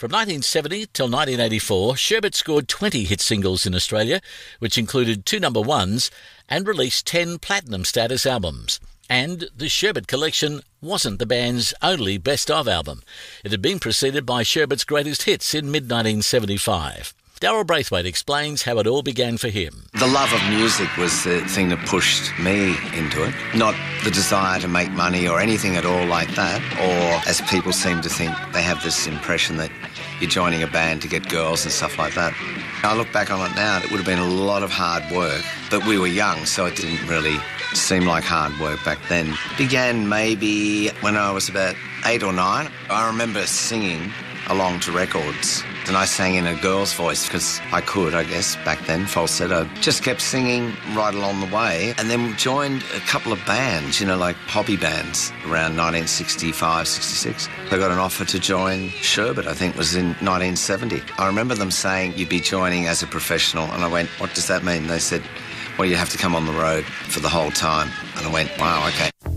From 1970 till 1984, Sherbet scored 20 hit singles in Australia, which included 2 number ones, and released 10 platinum status albums. And the Sherbet Collection wasn't the band's only best-of album. It had been preceded by Sherbet's Greatest Hits in mid-1975. Daryl Braithwaite explains how it all began for him. The love of music was the thing that pushed me into it, not the desire to make money or anything at all like that, or as people seem to think, they have this impression that you're joining a band to get girls and stuff like that. I look back on it now, it would have been a lot of hard work, but we were young, so it didn't really seem like hard work back then. It began maybe when I was about 8 or 9. I remember singing along to records, and I sang in a girl's voice because I could, I guess, back then, falsetto. Just kept singing right along the way, and then joined a couple of bands, like hobby bands, around 1965, 66. I got an offer to join Sherbet, I think it was in 1970. I remember them saying, you'd be joining as a professional, and I went, what does that mean? They said, well, you have to come on the road for the whole time. And I went, wow, okay.